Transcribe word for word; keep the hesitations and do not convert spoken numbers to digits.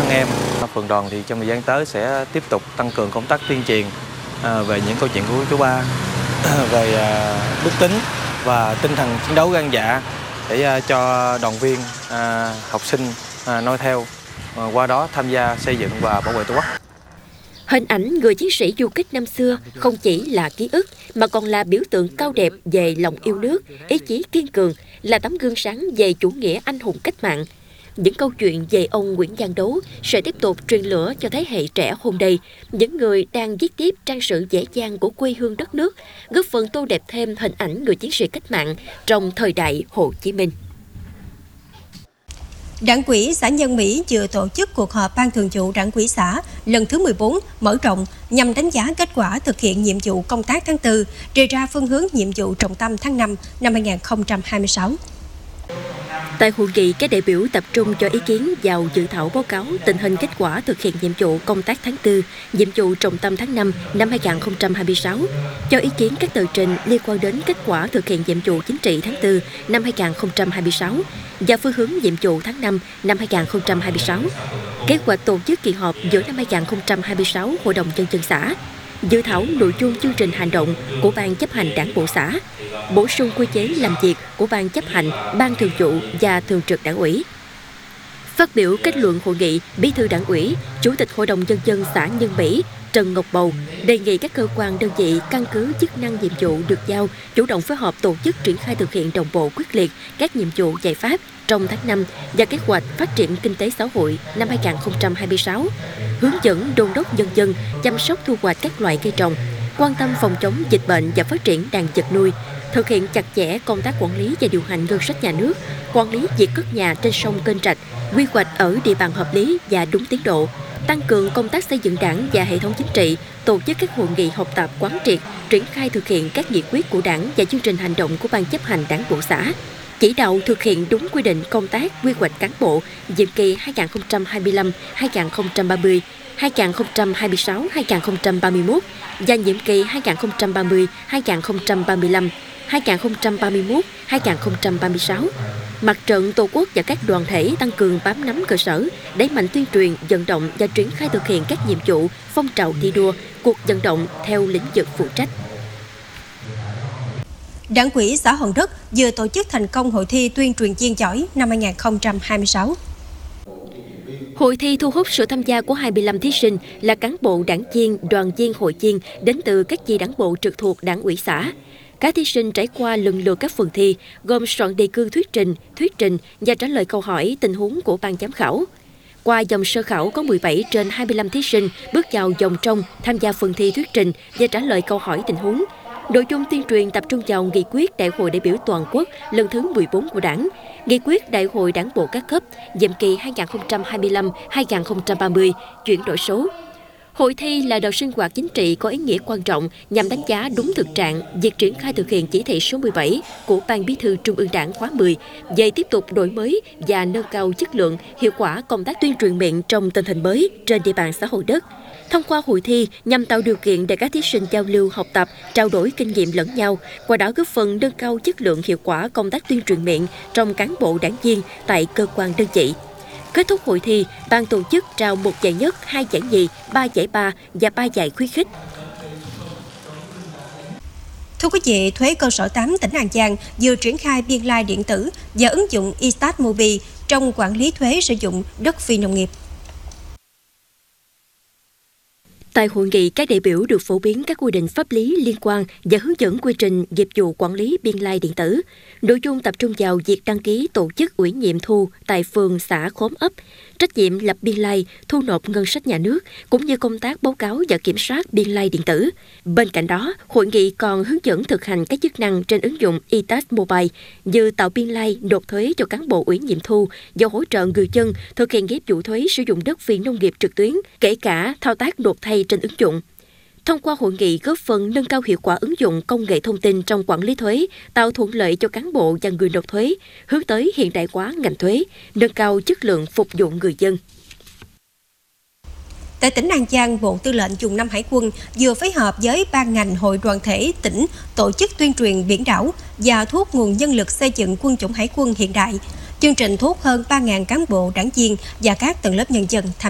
em. Phường Đoàn thì trong thời gian tới sẽ tiếp tục tăng cường công tác tuyên truyền về những câu chuyện của chú Ba, về đức tính và tinh thần chiến đấu gan dạ để cho đoàn viên, học sinh noi theo, qua đó tham gia xây dựng và bảo vệ Tổ quốc. Hình ảnh người chiến sĩ du kích năm xưa không chỉ là ký ức mà còn là biểu tượng cao đẹp về lòng yêu nước, ý chí kiên cường, là tấm gương sáng về chủ nghĩa anh hùng cách mạng. Những câu chuyện về ông Nguyễn Văn Đấu sẽ tiếp tục truyền lửa cho thế hệ trẻ hôm nay, những người đang viết tiếp trang sử dễ dàng của quê hương đất nước, góp phần tô đẹp thêm hình ảnh người chiến sĩ cách mạng trong thời đại Hồ Chí Minh. Đảng ủy xã Nhân Mỹ vừa tổ chức cuộc họp Ban Thường vụ Đảng ủy xã lần thứ mười bốn mở rộng nhằm đánh giá kết quả thực hiện nhiệm vụ công tác tháng tư, đề ra phương hướng nhiệm vụ trọng tâm tháng năm năm hai nghìn không trăm hai mươi sáu. Tại hội nghị, các đại biểu tập trung cho ý kiến vào dự thảo báo cáo tình hình kết quả thực hiện nhiệm vụ công tác tháng tư, nhiệm vụ trọng tâm tháng năm năm hai nghìn không trăm hai mươi sáu, cho ý kiến các tờ trình liên quan đến kết quả thực hiện nhiệm vụ chính trị tháng tư năm hai nghìn không trăm hai mươi sáu và phương hướng nhiệm vụ tháng năm năm hai nghìn không trăm hai mươi sáu. Kế hoạch tổ chức kỳ họp giữa năm hai nghìn không trăm hai mươi sáu Hội đồng Nhân dân xã, dự thảo nội dung chương trình hành động của Ban chấp hành Đảng bộ xã, bổ sung quy chế làm việc của Ban chấp hành, Ban thường vụ và thường trực Đảng ủy. Phát biểu kết luận hội nghị, Bí thư Đảng ủy, Chủ tịch Hội đồng Nhân dân xã Nhân Mỹ Trần Ngọc Bầu đề nghị các cơ quan đơn vị căn cứ chức năng nhiệm vụ được giao, chủ động phối hợp tổ chức triển khai thực hiện đồng bộ quyết liệt các nhiệm vụ giải pháp trong tháng năm và kế hoạch phát triển kinh tế xã hội năm hai nghìn không trăm hai mươi sáu, hướng dẫn đôn đốc nhân dân chăm sóc thu hoạch các loại cây trồng, quan tâm phòng chống dịch bệnh và phát triển đàn vật nuôi, thực hiện chặt chẽ công tác quản lý và điều hành ngân sách nhà nước, quản lý việc cất nhà trên sông kênh rạch, quy hoạch ở địa bàn hợp lý và đúng tiến độ, tăng cường công tác xây dựng Đảng và hệ thống chính trị, tổ chức các hội nghị học tập quán triệt, triển khai thực hiện các nghị quyết của Đảng và chương trình hành động của Ban chấp hành Đảng bộ xã, chỉ đạo thực hiện đúng quy định công tác quy hoạch cán bộ nhiệm kỳ hai nghìn không trăm hai mươi lăm đến hai nghìn không trăm ba mươi, hai nghìn không trăm hai mươi sáu đến hai nghìn không trăm ba mươi mốt và nhiệm kỳ hai nghìn không trăm ba mươi đến hai nghìn không trăm ba mươi lăm, hai nghìn không trăm ba mươi mốt đến hai nghìn không trăm ba mươi sáu. Mặt trận Tổ quốc và các đoàn thể tăng cường bám nắm cơ sở, đẩy mạnh tuyên truyền, vận động và triển khai thực hiện các nhiệm vụ, phong trào thi đua, cuộc vận động theo lĩnh vực phụ trách. Đảng ủy xã Hòn Đất vừa tổ chức thành công hội thi tuyên truyền viên giỏi năm hai nghìn không trăm hai mươi sáu. Hội thi thu hút sự tham gia của hai mươi lăm thí sinh là cán bộ đảng viên, đoàn viên, hội viên đến từ các chi đảng bộ trực thuộc Đảng ủy xã. Các thí sinh trải qua lần lượt các phần thi, gồm soạn đề cương thuyết trình, thuyết trình và trả lời câu hỏi tình huống của ban giám khảo. Qua vòng sơ khảo có mười bảy trên hai mươi lăm thí sinh bước vào vòng trong tham gia phần thi thuyết trình và trả lời câu hỏi tình huống. Nội dung tuyên truyền tập trung vào nghị quyết Đại hội đại biểu toàn quốc lần thứ mười bốn của Đảng, nghị quyết Đại hội Đảng bộ các cấp nhiệm kỳ hai nghìn không trăm hai mươi lăm đến hai nghìn không trăm ba mươi, chuyển đổi số. Hội thi là đợt sinh hoạt chính trị có ý nghĩa quan trọng nhằm đánh giá đúng thực trạng việc triển khai thực hiện chỉ thị số mười bảy của Ban Bí thư Trung ương Đảng khóa mười về tiếp tục đổi mới và nâng cao chất lượng, hiệu quả công tác tuyên truyền miệng trong tình hình mới trên địa bàn xã Hòn Đất. Thông qua hội thi nhằm tạo điều kiện để các thí sinh giao lưu, học tập, trao đổi kinh nghiệm lẫn nhau, qua đó góp phần nâng cao chất lượng, hiệu quả công tác tuyên truyền miệng trong cán bộ đảng viên tại cơ quan đơn vị. Kết thúc hội thi, ban tổ chức trao một giải nhất, hai giải nhì, ba giải ba và ba giải khuyến khích. Thưa quý vị, thuế cơ sở tám tỉnh An Giang vừa triển khai biên lai điện tử và ứng dụng e-Stat Mobi trong quản lý thuế sử dụng đất phi nông nghiệp. Tại hội nghị, các đại biểu được phổ biến các quy định pháp lý liên quan và hướng dẫn quy trình nghiệp vụ quản lý biên lai điện tử. Nội dung tập trung vào việc đăng ký tổ chức ủy nhiệm thu tại phường, xã, khóm, ấp, trách nhiệm lập biên lai, thu nộp ngân sách nhà nước, cũng như công tác báo cáo và kiểm soát biên lai điện tử. Bên cạnh đó, hội nghị còn hướng dẫn thực hành các chức năng trên ứng dụng e-Tax Mobile như tạo biên lai, nộp thuế cho cán bộ ủy nhiệm thu và hỗ trợ người dân thực hiện nghĩa vụ thuế sử dụng đất phi nông nghiệp trực tuyến, kể cả thao tác nộp thay trên ứng dụng. Thông qua hội nghị góp phần nâng cao hiệu quả ứng dụng công nghệ thông tin trong quản lý thuế, tạo thuận lợi cho cán bộ và người nộp thuế, hướng tới hiện đại hóa ngành thuế, nâng cao chất lượng phục vụ người dân. Tại tỉnh An Giang, Bộ Tư lệnh Vùng năm Hải quân vừa phối hợp với ban ngành hội đoàn thể tỉnh tổ chức tuyên truyền biển đảo và thu hút nguồn nhân lực xây dựng quân chủng hải quân hiện đại. Chương trình thu hút hơn ba nghìn cán bộ, đảng viên và các tầng lớp nhân dân tham